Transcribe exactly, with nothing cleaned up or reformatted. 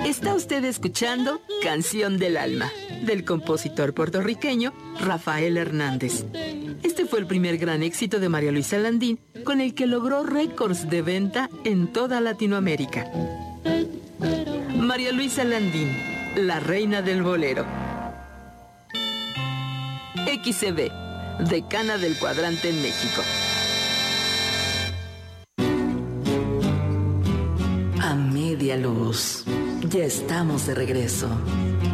Está usted escuchando Canción del Alma, del compositor puertorriqueño Rafael Hernández. Este fue el primer gran éxito de María Luisa Landín, con el que logró récords de venta en toda Latinoamérica. María Luisa Landín, la reina del bolero. X C B, decana del cuadrante en México. A media luz. Ya estamos de regreso.